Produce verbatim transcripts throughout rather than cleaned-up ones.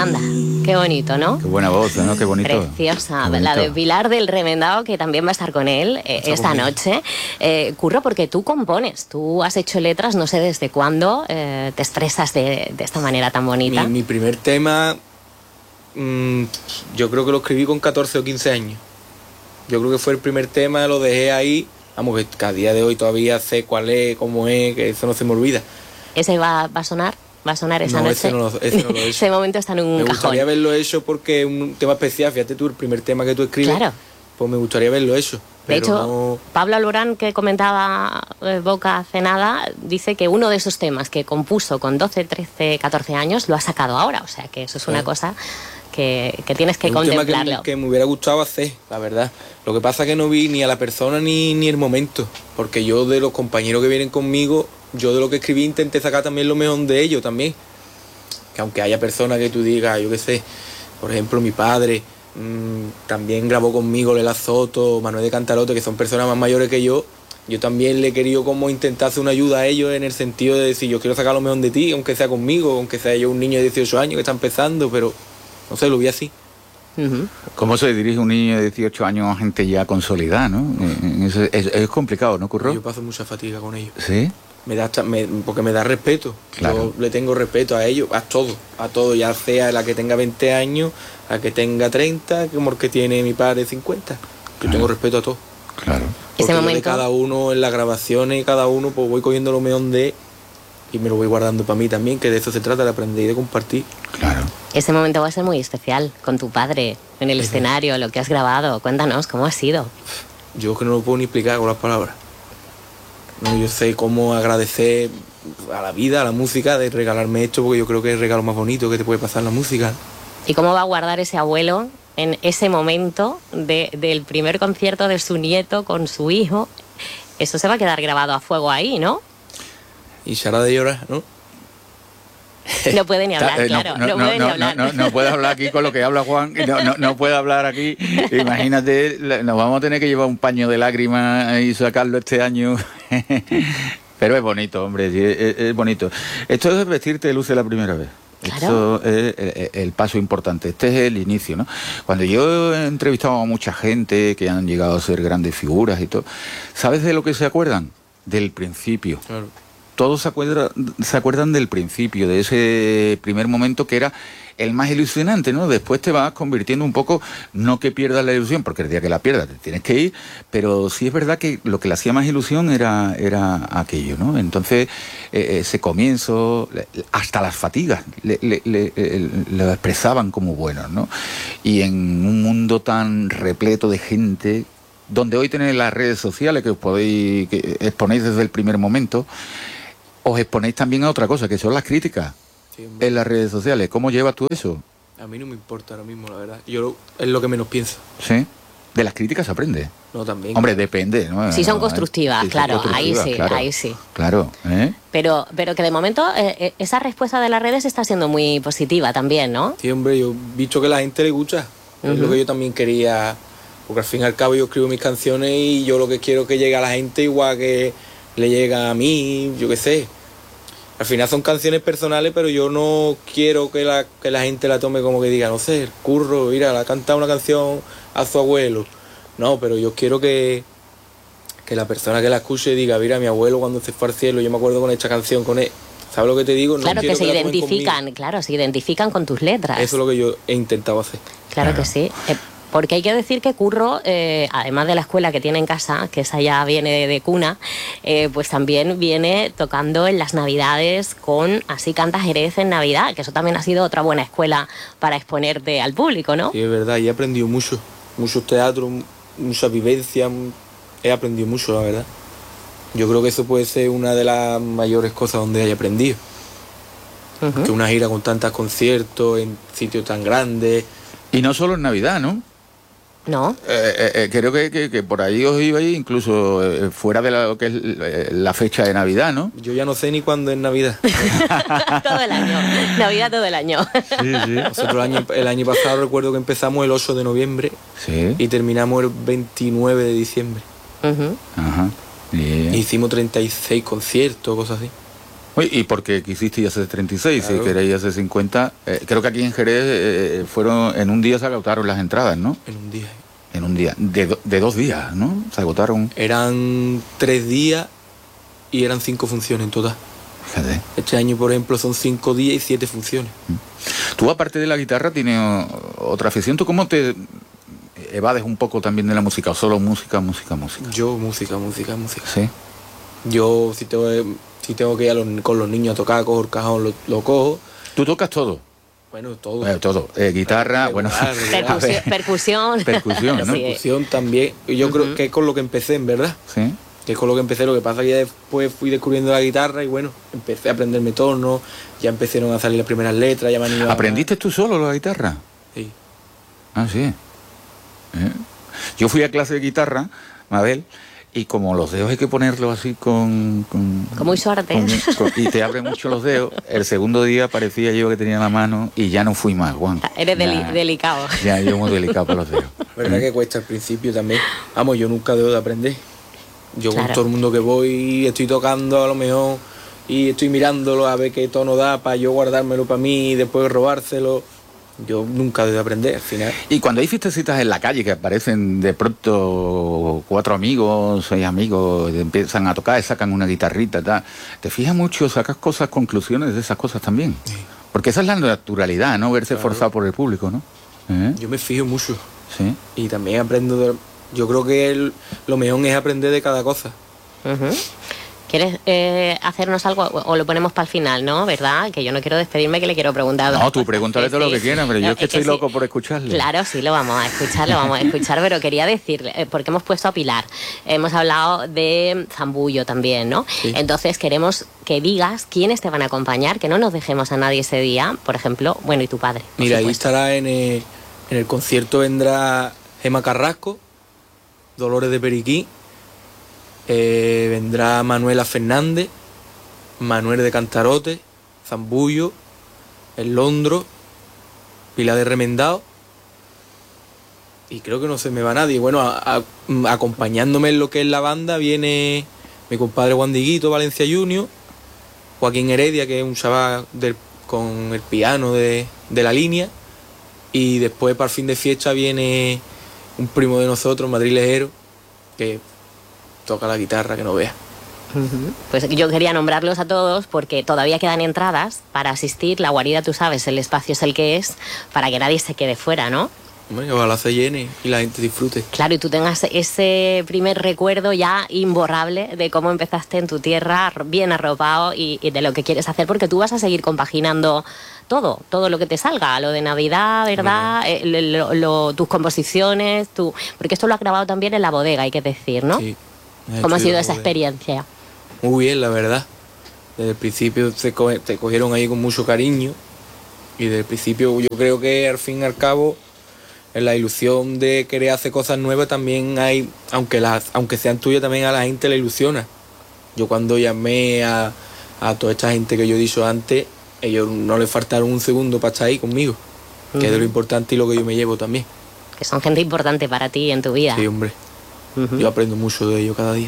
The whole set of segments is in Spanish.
Anda, qué bonito, ¿no? Qué buena voz, ¿no? Qué bonito. Preciosa. Qué bonito. La de Pilar del Remendado, que también va a estar con él eh, esta conmigo. noche. Eh, Curro, porque tú compones, tú has hecho letras, no sé desde cuándo eh, te expresas de, de esta manera tan bonita. Mi, mi primer tema, mmm, yo creo que lo escribí con catorce o quince años. Yo creo que fue el primer tema, lo dejé ahí. Vamos, que a día de hoy todavía sé cuál es, cómo es, que eso no se me olvida. ¿Ese va, va a sonar? ¿Va a sonar esa no, noche? Ese no lo, ese no lo he hecho. Ese momento está en un me cajón. Me gustaría haberlo hecho porque es un tema especial. Fíjate tú, el primer tema que tú escribes. Claro. Pues me gustaría haberlo hecho. De hecho, no... Pablo Alborán, que comentaba eh, Boca hace nada, dice que uno de esos temas que compuso con doce, trece, catorce años lo ha sacado ahora. O sea, que eso es una claro. cosa que, que tienes que es contemplarlo. Un tema que, que me hubiera gustado hacer, la verdad. Lo que pasa es que no vi ni a la persona ni, ni el momento. Porque yo, de los compañeros que vienen conmigo, yo de lo que escribí intenté sacar también lo mejor de ellos también. Que aunque haya personas que tú digas, yo qué sé, por ejemplo mi padre mmm, también grabó conmigo Lela Soto, Manuel de Cantarote, que son personas más mayores que yo, yo también le he querido como intentar hacer una ayuda a ellos en el sentido de decir, yo quiero sacar lo mejor de ti, aunque sea conmigo, aunque sea yo un niño de dieciocho años que está empezando, pero no sé, lo vi así. Uh-huh. ¿Cómo se dirige un niño de dieciocho años a gente ya consolidada, no? Es, es, es complicado, ¿no, Curro? Yo paso mucha fatiga con ellos. ¿Sí? Me da, me, porque me da respeto. Claro. Yo le tengo respeto a ellos, a todo, a todo, ya sea la que tenga veinte años, a que tenga treinta, como el que tiene mi padre cincuenta. Yo claro. tengo respeto a todo. Claro. Porque Ese momento... de cada uno en las grabaciones, cada uno pues voy cogiendo lo mejor de y me lo voy guardando para mí también, que de eso se trata, de aprender y de compartir. Claro. Ese momento va a ser muy especial con tu padre en el Eso. escenario, lo que has grabado. Cuéntanos, ¿cómo ha sido? Yo que no lo puedo ni explicar con las palabras. No, yo sé cómo agradecer a la vida, a la música, de regalarme esto, porque yo creo que es el regalo más bonito que te puede pasar la música. ¿Y cómo va a guardar ese abuelo en ese momento de, del primer concierto de su nieto con su hijo? Eso se va a quedar grabado a fuego ahí, ¿no? Y Sara de llorar, ¿no? No puede ni hablar, eh, claro, no, no, no, puede no, ni hablar. No, no, no puede hablar aquí con lo que habla Juan, no, no, no puede hablar aquí. Imagínate, nos vamos a tener que llevar un paño de lágrimas y sacarlo este año. Pero es bonito, hombre, sí, es, es bonito. Esto es vestirte de luces la primera vez. Claro. Esto es el, el paso importante, este es el inicio, ¿no? Cuando yo he entrevistado a mucha gente que han llegado a ser grandes figuras y todo, ¿sabes de lo que se acuerdan? Del principio. Claro. Todos se acuerdan, se acuerdan del principio, de ese primer momento que era el más ilusionante, ¿no? Después te vas convirtiendo un poco, no que pierdas la ilusión, porque el día que la pierdas te tienes que ir, pero sí es verdad que lo que le hacía más ilusión era, era aquello, ¿no? Entonces, eh, ese comienzo, hasta las fatigas, le, le, le, le, lo expresaban como buenos, ¿no? Y en un mundo tan repleto de gente, donde hoy tenéis las redes sociales que os podéis, que exponéis desde el primer momento, os exponéis también a otra cosa, que son las críticas sí, en las redes sociales. ¿Cómo llevas tú eso? A mí no me importa ahora mismo, la verdad. Yo es lo que menos pienso. ¿Sí? ¿De las críticas se aprende? No, también. Hombre, depende, ¿no? Si son constructivas, sí, claro, son constructivas, ahí sí, claro, ahí sí. Claro, ¿eh? Pero, pero que de momento eh, esa respuesta de las redes está siendo muy positiva también, ¿no? Sí, hombre, yo he visto que a la gente le gusta. Uh-huh. Es lo que yo también quería, porque al fin y al cabo yo escribo mis canciones y yo lo que quiero es que llegue a la gente igual que le llega a mí, yo qué sé. Al final son canciones personales, pero yo no quiero que la, que la gente la tome como que diga, no sé, el Curro, mira, le ha cantado una canción a su abuelo. No, pero yo quiero que, que la persona que la escuche diga, mira, mi abuelo cuando se fue al cielo, yo me acuerdo con esta canción, con él. ¿Sabes lo que te digo? No claro, que se que identifican, claro, se identifican con tus letras. Eso es lo que yo he intentado hacer. Claro, claro. que sí. Eh, Porque hay que decir que Curro, eh, además de la escuela que tiene en casa, que esa ya viene de, de cuna, eh, pues también viene tocando en las Navidades con Así canta Jerez en Navidad, que eso también ha sido otra buena escuela para exponerte al público, ¿no? Sí, es verdad, y he aprendido mucho, muchos teatros, muchas vivencias, he aprendido mucho, la verdad. Yo creo que eso puede ser una de las mayores cosas donde haya aprendido. Uh-huh. Que una gira con tantos conciertos en sitios tan grandes. Y no solo en Navidad, ¿no? No. Eh, eh, creo que, que, que por ahí os ibais incluso eh, fuera de la, lo que es eh, la fecha de Navidad, ¿no? Yo ya no sé ni cuándo es Navidad. Todo el año. Navidad todo el año. Sí, sí. Nosotros el año, el año pasado recuerdo que empezamos el ocho de noviembre sí. y terminamos el veintinueve de diciembre. Uh-huh. Ajá. Yeah. Hicimos treinta y seis conciertos, cosas así. Uy, y porque quisiste hace treinta y seis, Claro. si queréis hace cincuenta, eh, creo que aquí en Jerez eh, fueron, en un día se agotaron las entradas, ¿no? En un día. En un día, de, do- de dos días, ¿no? Se agotaron. Eran tres días y eran cinco funciones en total. Fíjate. Este año, por ejemplo, son cinco días y siete funciones. Tú, aparte de la guitarra, tienes o- otra afición. ¿Tú cómo te evades un poco también de la música? ¿O solo música, música, música? Yo, música, música, música. Sí. Yo, si tengo, si tengo que ir a los- con los niños a tocar, cojo el cajón, lo, lo cojo. ¿Tú tocas todo? Bueno, todo. Eh, todo. Eh, guitarra, bueno. Regular, regular. a ver, Percusión. Percusión. Percusión, ¿no? Sí. Percusión también. Y yo creo que es con lo que empecé, en verdad. Sí. Que es con lo que empecé. Lo que pasa es que ya después fui descubriendo la guitarra y bueno, empecé a aprenderme tonos, ya empezaron a salir las primeras letras, ya me han ido a- ¿Aprendiste tú solo la guitarra? Sí. Ah, sí. Eh. Yo fui a clase de guitarra, Mabel, y como los dedos hay que ponerlos así con... Con, Con muy suerte. con- con- y te abren mucho los dedos. El segundo día parecía yo que tenía la mano y ya no fui más, Juan. Eres deli- Ya- delicado. Ya, yo muy delicado para los dedos. Verdad ¿Eh? que cuesta al principio también. Vamos, yo nunca dejo de aprender. Yo Claro. con todo el mundo que voy estoy tocando a lo mejor y estoy mirándolo a ver qué tono da para yo guardármelo para mí y después robárselo. Yo nunca dejo de aprender al final. Y cuando hay fiestecitas en la calle que aparecen de pronto cuatro amigos, seis amigos, y empiezan a tocar, sacan una guitarrita, tal, ¿te fijas mucho, sacas cosas, conclusiones de esas cosas también? Sí. Porque esa es la naturalidad, ¿no? Verse Claro. forzado por el público, ¿no? ¿Eh? Yo me fijo mucho Sí. y también aprendo de... Yo creo que el- lo mejor es aprender de cada cosa. Ujú. ¿Quieres eh, hacernos algo o o lo ponemos para el final, no? ¿Verdad? Que yo no quiero despedirme, que le quiero preguntar. No, tú pregúntale todo lo que Sí. quieras, pero yo es que estoy sí. loco por escucharle. Claro, sí, lo vamos a escuchar, lo vamos a escuchar, pero quería decirle, eh, porque hemos puesto a Pilar, hemos hablado de Zambullo también, ¿no? Sí. Entonces queremos que digas quiénes te van a acompañar, que no nos dejemos a nadie ese día, por ejemplo, bueno, y tu padre. por Mira, ahí supuesto. estará en el, en el concierto vendrá Gema Carrasco, Dolores de Periquí, eh, vendrá Manuela Fernández, Manuel de Cantarote, Zambullo, El Londro, Pilar de Remendado y creo que no se me va nadie. Bueno, a- a- acompañándome en lo que es la banda viene mi compadre Juan Diguito, Valencia Junior, Joaquín Heredia, que es un chaval del- con el piano de, de la línea, y después para el fin de fiesta viene un primo de nosotros, madrilejero, que toca la guitarra que no vea. Ujú. Pues yo quería nombrarlos a todos porque todavía quedan entradas para asistir. La guarida, tú sabes, el espacio es el que es, para que nadie se quede fuera, ¿no? Hombre, ojalá se llene y la gente disfrute. Claro, y tú tengas ese primer recuerdo ya imborrable de cómo empezaste en tu tierra, bien arropado y, y de lo que quieres hacer, porque tú vas a seguir compaginando todo, todo lo que te salga, lo de Navidad, ¿verdad? Eh, lo- lo- tus composiciones, tu, porque esto lo has grabado también en la bodega, hay que decir, ¿no? Sí. Me ¿Cómo ha hecho sido yo esa de- experiencia? Muy bien, la verdad. Desde el principio te, co- te cogieron ahí con mucho cariño y desde el principio yo creo que al fin y al cabo en la ilusión de querer hacer cosas nuevas también hay, aunque las aunque sean tuyas, también a la gente le ilusiona. Yo cuando llamé a, a toda esta gente que yo he dicho antes, ellos no les faltaron un segundo para estar ahí conmigo, que es de lo importante y lo que yo me llevo también. Que son gente importante para ti en tu vida. Sí, hombre. Ujú. Yo aprendo mucho de ellos cada día.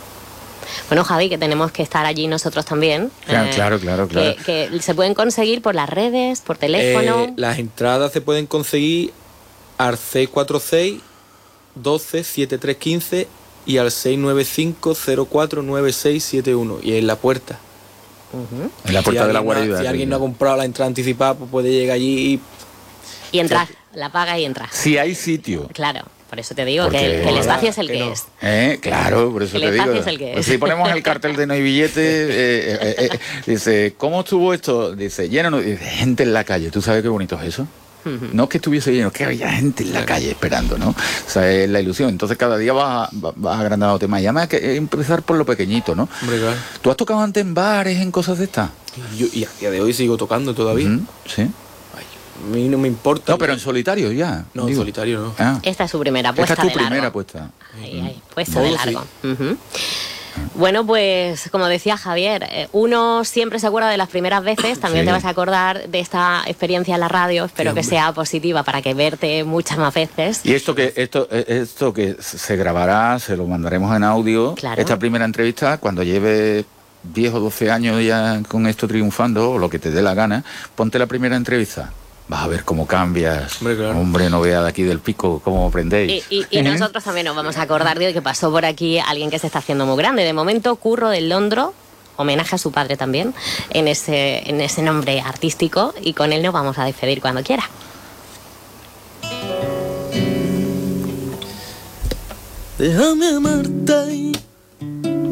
Bueno, Javi, que tenemos que estar allí nosotros también. Claro, claro, claro, claro. Que, que se pueden conseguir por las redes, por teléfono. Eh, las entradas se pueden conseguir al seis cuatro seis, doce, setenta y tres quince y al seis nueve cinco, cero cuatro nueve seis siete uno y en la puerta. Ujú. En la puerta si de la alguien no- guarida. Si sí. alguien no ha comprado la entrada anticipada, pues puede llegar allí y... Y entras, la paga y entras. Si hay sitio. Claro, por eso te digo Porque- que, que el espacio es el Que que, no. es. Eh, claro, por eso El te digo. espacio es el que Pues es. si ponemos el cartel de no hay billete, eh, eh, eh, eh, dice, ¿cómo estuvo esto? Dice, lleno, no- dice, gente en la calle. ¿Tú sabes qué bonito es eso? No es que estuviese lleno, es que había gente en la calle esperando, ¿no? O sea, es la ilusión. Entonces cada día vas, vas, vas agrandando temas. Y además hay que empezar por lo pequeñito, ¿no? Hombre, claro. ¿Tú has tocado antes en bares, en cosas de estas? Y, yo, y a día de hoy sigo tocando todavía. Ujú, sí. Ay, a mí no me importa. No, pero en solitario ya. No, en digo. solitario no. Ah, Esta es su primera puesta esta es tu de largo. primera puesta. Ahí, ahí, puesta de Modo, largo. Ujú. Bueno, pues como decía Javier, eh, uno siempre se acuerda de las primeras veces, también Sí. te vas a acordar de esta experiencia en la radio, espero Sí, que hombre. sea positiva para que verte muchas más veces. Y esto que esto eh, esto que se grabará, se lo mandaremos en audio. Claro. Esta primera entrevista, cuando lleve diez o doce años ya con esto triunfando, o lo que te dé la gana, ponte la primera entrevista. Vas a ver cómo cambias. Hombre, claro. Hombre, no vea de aquí del Pico cómo aprendéis. Y, y, y nosotros también nos vamos a acordar de que pasó por aquí alguien que se está haciendo muy grande. De momento, Curro del Londro, homenaje a su padre también, en ese, en ese nombre artístico, y con él nos vamos a despedir cuando quiera. Déjame amarte